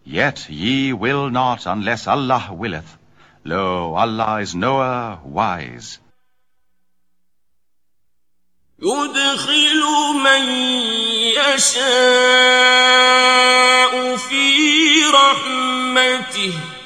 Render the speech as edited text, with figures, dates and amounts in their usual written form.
Yet ye will not unless Allah willeth. Lo, Allah is knower, wise. يدخل من يشاء في رحمته